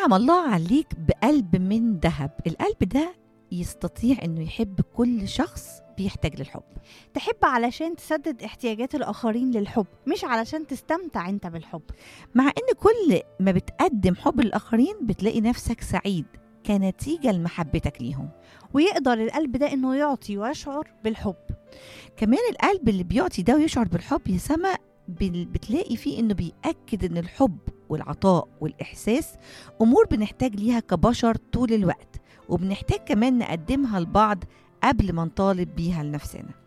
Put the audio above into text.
أنعم الله عليك بقلب من ذهب، القلب ده يستطيع أنه يحب كل شخص بيحتاج للحب. تحب علشان تسدد احتياجات الآخرين للحب، مش علشان تستمتع انت بالحب. مع أن كل ما بتقدم حب للآخرين بتلاقي نفسك سعيد كنتيجة لمحبتك ليهم. ويقدر القلب ده انه يعطي ويشعر بالحب. كمان القلب اللي بيعطي ده ويشعر بالحب يا سما بتلاقي فيه انه بيأكد ان الحب والعطاء والإحساس أمور بنحتاج ليها كبشر طول الوقت، وبنحتاج كمان نقدمها لبعض قبل ما نطالب بيها لنفسنا.